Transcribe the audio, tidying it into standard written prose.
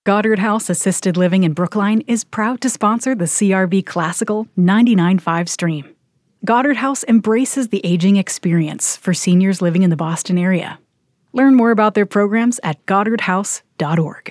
Goddard House Assisted Living in Brookline is proud to sponsor the CRB Classical 99.5 stream. Goddard House embraces the aging experience for seniors living in the Boston area. Learn more about their programs at goddardhouse.org.